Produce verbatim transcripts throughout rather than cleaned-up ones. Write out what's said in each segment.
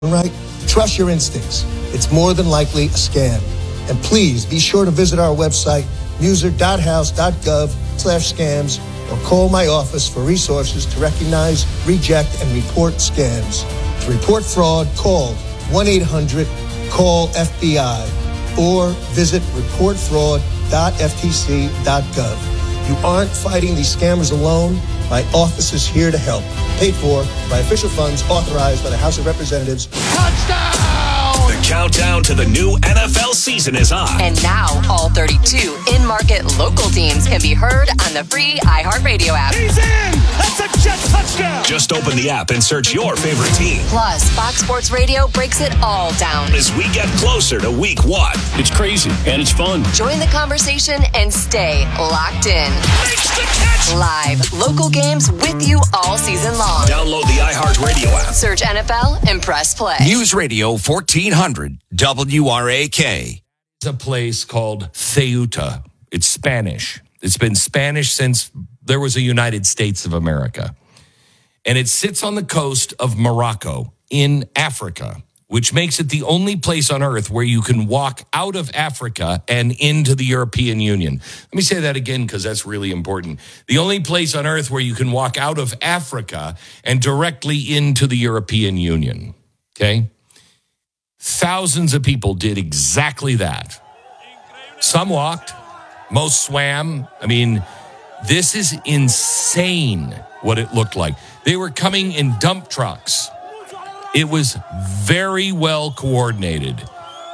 right? Trust your instincts. It's more than likely a scam. And please be sure to visit our website, muser.house.gov slash scams, or call my office for resources to recognize, reject, and report scams. To report fraud, call one eight hundred call F B I or visit report fraud dot f t c dot gov. You aren't fighting these scammers alone. My office is here to help. Paid for by official funds authorized by the House of Representatives. Touchdown! The countdown to the new N F L season is on. And now, all thirty-two in-market local teams can be heard on the free iHeartRadio app. He's in! That's a Jet touchdown! Just open the app and search your favorite team. Plus, Fox Sports Radio breaks it all down as we get closer to week one. It's crazy, and it's fun. Join the conversation and stay locked in. Makes the catch! Live, local games with you all season long. Download the iHeartRadio app. Search N F L and press play. News Radio fourteen hundred W R A K. It's a place called Ceuta. It's Spanish. It's been Spanish since there was a United States of America. And it sits on the coast of Morocco in Africa, which makes it the only place on earth where you can walk out of Africa and into the European Union. Let me say that again because that's really important. The only place on earth where you can walk out of Africa and directly into the European Union. Okay? Thousands of people did exactly that. Some walked, most swam. I mean, this is insane what it looked like. They were coming in dump trucks. It was very well coordinated.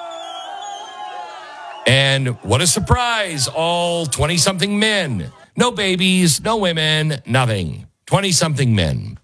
And what a surprise, all twenty-something men. No babies, no women, nothing. twenty-something men.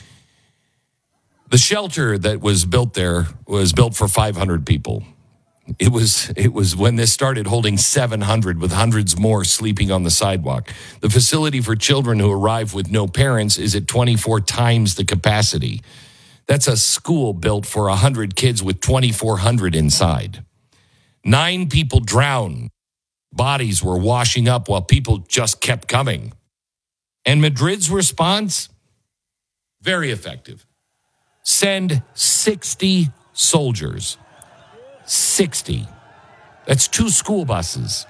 The shelter that was built there was built for five hundred people. It was it was when this started holding seven hundred, with hundreds more sleeping on the sidewalk. The facility for children who arrive with no parents is at twenty-four times the capacity. That's a school built for one hundred kids with twenty-four hundred inside. Nine people drowned. Bodies were washing up while people just kept coming. And Madrid's response? Very effective. Send sixty soldiers. sixty. That's two school buses.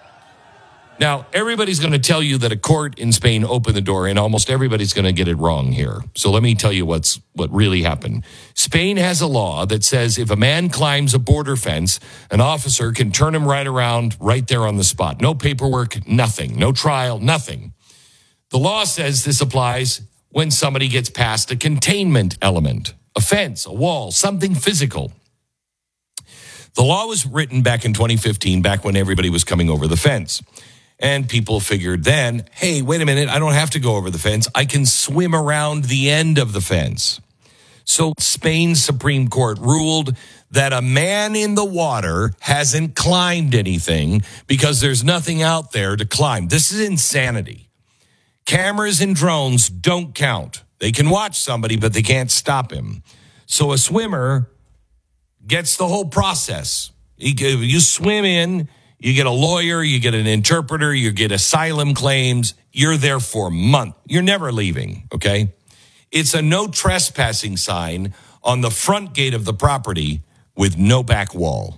Now, everybody's going to tell you that a court in Spain opened the door, and almost everybody's going to get it wrong here. So let me tell you what's what really happened. Spain has a law that says if a man climbs a border fence, an officer can turn him right around right there on the spot. No paperwork, nothing. No trial, nothing. The law says this applies when somebody gets past a containment element, a fence, a wall, something physical. The law was written back in twenty fifteen, back when everybody was coming over the fence. And people figured then, hey, wait a minute, I don't have to go over the fence. I can swim around the end of the fence. So Spain's Supreme Court ruled that a man in the water hasn't climbed anything because there's nothing out there to climb. This is insanity. Cameras and drones don't count. They can watch somebody, but they can't stop him. So a swimmer gets the whole process. You swim in, you get a lawyer, you get an interpreter, you get asylum claims. You're there for a month. You're never leaving, okay? It's a no trespassing sign on the front gate of the property with no back wall.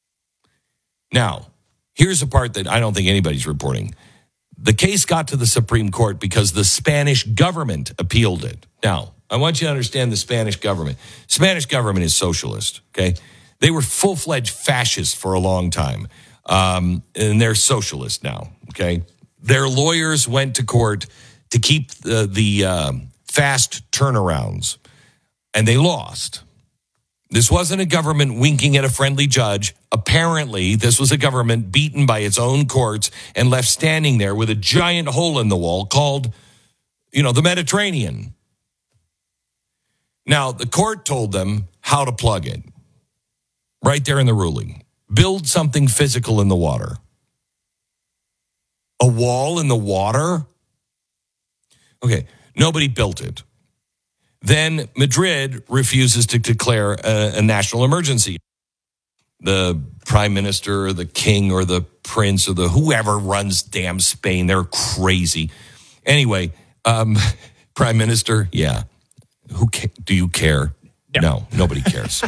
Now, here's the part that I don't think anybody's reporting. The case got to the Supreme Court because the Spanish government appealed it. Now, I want you to understand the Spanish government. Spanish government is socialist, okay? They were full-fledged fascists for a long time, um, and they're socialist now, okay? Their lawyers went to court to keep the, the um, fast turnarounds, and they lost. This wasn't a government winking at a friendly judge. Apparently, this was a government beaten by its own courts and left standing there with a giant hole in the wall called, you know, the Mediterranean. Now, the court told them how to plug it. Right there in the ruling. Build something physical in the water. A wall in the water? Okay, nobody built it. Then Madrid refuses to declare a, a national emergency. The prime minister or the king or the prince or the whoever runs damn Spain, they're crazy. Anyway, um, prime minister, yeah. Who ca- do you care? No, nobody cares.